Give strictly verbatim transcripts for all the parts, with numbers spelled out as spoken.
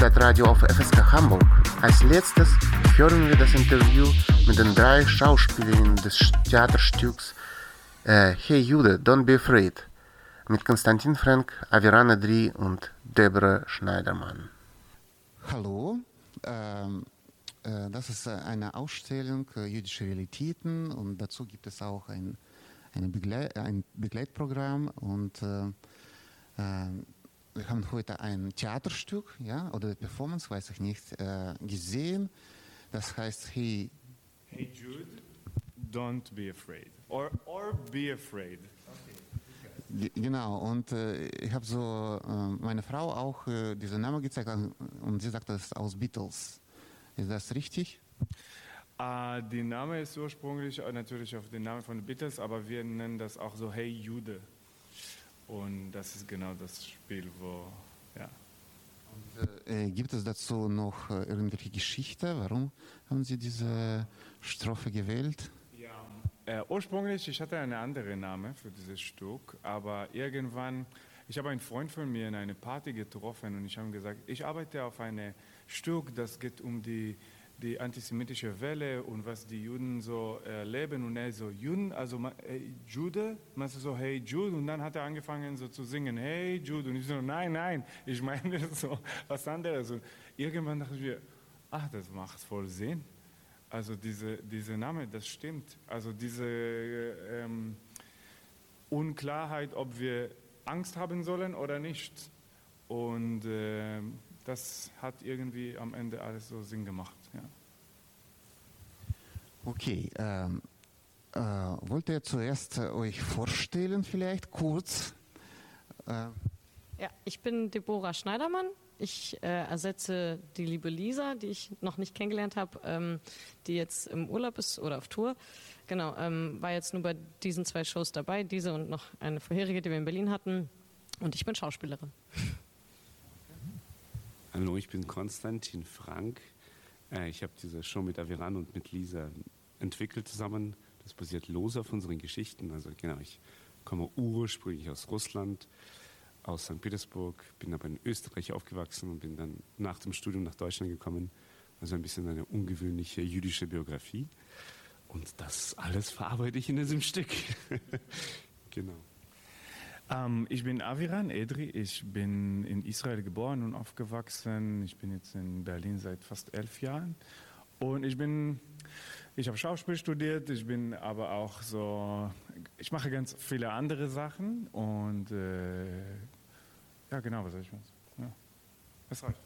Zeitradio auf F S K Hamburg. Als letztes hören wir das Interview mit den drei Schauspielerinnen des Theaterstücks äh, Hey Jude, Don't Be Afraid mit Konstantin Frank, Aviran Edri und Deborah Schneidermann. Hallo, ähm, äh, das ist eine Ausstellung äh, jüdische Realitäten und dazu gibt es auch ein, eine Begle- ein Begleitprogramm und äh, äh, wir haben heute ein Theaterstück, ja, oder Performance, weiß ich nicht, äh, gesehen. Das heißt Hey, Hey Jude, Don't Be Afraid. Or, or Be Afraid. G- Genau, und äh, ich habe so äh, meine Frau auch äh, diesen Namen gezeigt und sie sagt, das ist aus Beatles. Ist das richtig? Uh, die Name ist ursprünglich natürlich auf den Namen von den Beatles, aber wir nennen das auch so Hey Jude. Und das ist genau das Spiel, wo, ja. Und, äh, gibt es dazu noch äh, irgendwelche Geschichte? Warum haben Sie diese Strophe gewählt? Äh, ursprünglich, ich hatte einen anderen Namen für dieses Stück, aber irgendwann, ich habe einen Freund von mir in eine Party getroffen und ich habe gesagt, ich arbeite auf einem Stück, das geht um die, die antisemitische Welle und was die Juden so erleben und er so, Juden, also hey, Jude, meinst du so, hey Jude, und dann hat er angefangen so zu singen, hey Jude, und ich so, nein, nein, ich meine so was anderes und irgendwann dachte ich mir, ach, das macht voll Sinn. Also diese, diese Name, das stimmt. Also diese ähm, Unklarheit, ob wir Angst haben sollen oder nicht. Und äh, das hat irgendwie am Ende alles so Sinn gemacht. Ja. Okay, ähm, äh, wollt ihr zuerst äh, euch vorstellen vielleicht kurz? Äh, Ja, ich bin Deborah Schneidermann. Ich äh, ersetze die liebe Lisa, die ich noch nicht kennengelernt habe, ähm, die jetzt im Urlaub ist oder auf Tour. Genau, ähm, war jetzt nur bei diesen zwei Shows dabei, diese und noch eine vorherige, die wir in Berlin hatten. Und ich bin Schauspielerin. Hallo, ich bin Konstantin Frank. Äh, ich habe diese Show mit Aviran und mit Lisa entwickelt zusammen. Das basiert lose auf unseren Geschichten. Also genau, ich komme ursprünglich aus Russland, aus Sankt Petersburg, bin aber in Österreich aufgewachsen und bin dann nach dem Studium nach Deutschland gekommen. Also ein bisschen eine ungewöhnliche jüdische Biografie. Und das alles verarbeite ich in diesem Stück. Genau. Ähm, ich bin Aviran Edri, ich bin in Israel geboren und aufgewachsen. Ich bin jetzt in Berlin seit fast elf Jahren. Und ich bin, ich habe Schauspiel studiert, ich bin aber auch so, ich mache ganz viele andere Sachen und äh, ja genau, was soll ich machen? Ja, das reicht.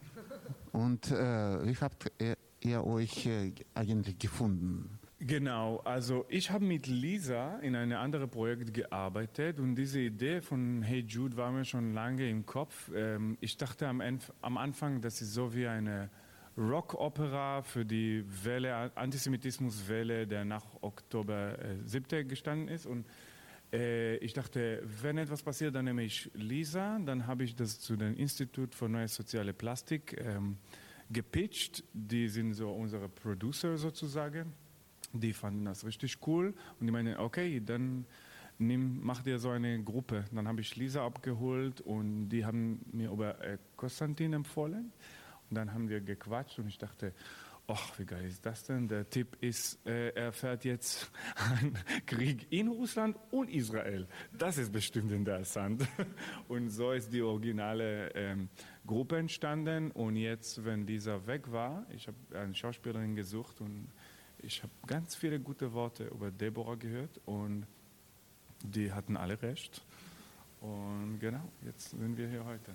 und äh, wie habt ihr, ihr euch äh, eigentlich gefunden? Genau, also ich habe mit Lisa in einem anderen Projekt gearbeitet und diese Idee von Hey Jude war mir schon lange im Kopf. Ähm, ich dachte am, Enf- am Anfang, das ist so wie eine Rockopera für die Welle, Antisemitismuswelle, der nach Oktober äh, siebten gestanden ist. Und äh, ich dachte, wenn etwas passiert, dann nehme ich Lisa. Dann habe ich das zu dem Institut für Neue Soziale Plastik ähm, gepitcht. Die sind so unsere Producer sozusagen. Die fanden das richtig cool und die meinten, okay, dann nimm, mach dir so eine Gruppe. Dann habe ich Lisa abgeholt und die haben mir über äh, Konstantin empfohlen. Und dann haben wir gequatscht und ich dachte, ach, wie geil ist das denn? Der Tipp ist, äh, er fährt jetzt einen Krieg in Russland und Israel. Das ist bestimmt interessant. Und so ist die originale ähm, Gruppe entstanden. Und jetzt, wenn Lisa weg war, ich habe eine Schauspielerin gesucht und ich habe ganz viele gute Worte über Deborah gehört und die hatten alle recht. Und genau, jetzt sind wir hier heute.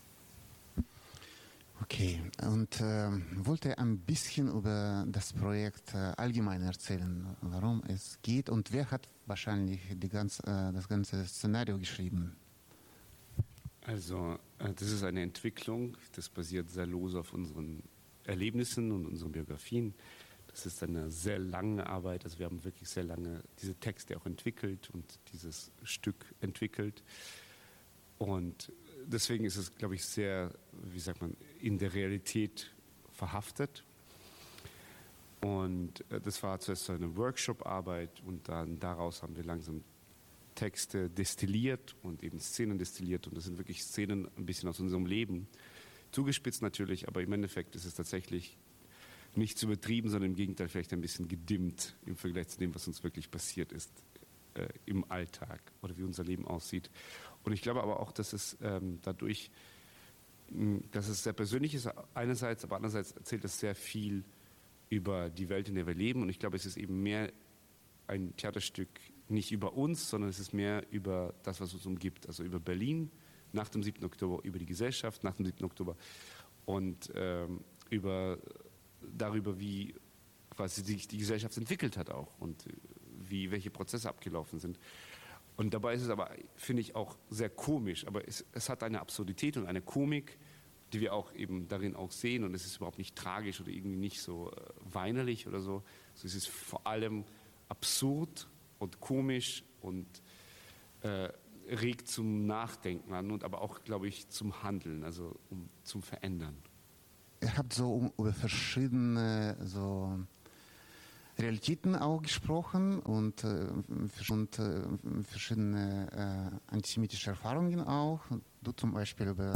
Okay, und äh, wollte ein bisschen über das Projekt äh, allgemein erzählen, warum es geht und wer hat wahrscheinlich die ganz, äh, das ganze Szenario geschrieben? Also äh, das ist eine Entwicklung, das basiert sehr lose auf unseren Erlebnissen und unseren Biografien. Das ist eine sehr lange Arbeit, also wir haben wirklich sehr lange diese Texte auch entwickelt und dieses Stück entwickelt. Und deswegen ist es, glaube ich, sehr, wie sagt man, in der Realität verhaftet. Und das war zuerst so eine Workshop-Arbeit und dann daraus haben wir langsam Texte destilliert und eben Szenen destilliert. Und das sind wirklich Szenen ein bisschen aus unserem Leben, zugespitzt natürlich, aber im Endeffekt ist es tatsächlich nicht zu übertrieben, sondern im Gegenteil vielleicht ein bisschen gedimmt im Vergleich zu dem, was uns wirklich passiert ist äh, im Alltag oder wie unser Leben aussieht. Und ich glaube aber auch, dass es ähm, dadurch, mh, dass es sehr persönlich ist einerseits, aber andererseits erzählt es sehr viel über die Welt, in der wir leben. Und ich glaube, es ist eben mehr ein Theaterstück nicht über uns, sondern es ist mehr über das, was uns umgibt. Also über Berlin nach dem siebten Oktober, über die Gesellschaft nach dem siebten Oktober und ähm, über darüber, wie quasi sich die Gesellschaft entwickelt hat auch und wie, welche Prozesse abgelaufen sind. Und dabei ist es aber, finde ich, auch sehr komisch, aber es, es hat eine Absurdität und eine Komik, die wir auch eben darin auch sehen, und es ist überhaupt nicht tragisch oder irgendwie nicht so äh, weinerlich oder so. Also es ist vor allem absurd und komisch und äh, regt zum Nachdenken an und aber auch, glaube ich, zum Handeln, also um, zum Verändern. Ihr habt so um, über verschiedene so Realitäten auch gesprochen und, äh, und äh, verschiedene äh, antisemitische Erfahrungen auch. Du zum Beispiel über